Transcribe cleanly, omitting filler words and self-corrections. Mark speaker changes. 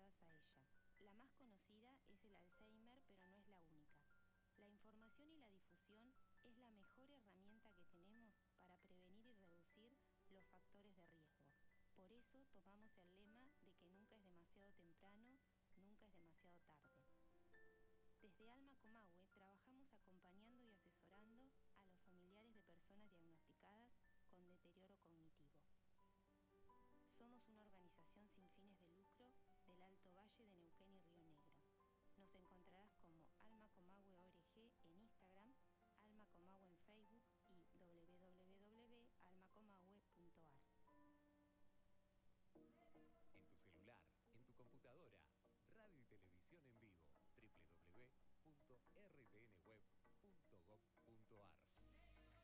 Speaker 1: asociadas a ella. La más conocida es el Alzheimer, pero no es la única. La información y la difusión es la mejor herramienta que tenemos para prevenir y reducir los factores de riesgo. Por eso tomamos el lema de que nunca es demasiado temprano, nunca es demasiado tarde. Desde Alma Comahue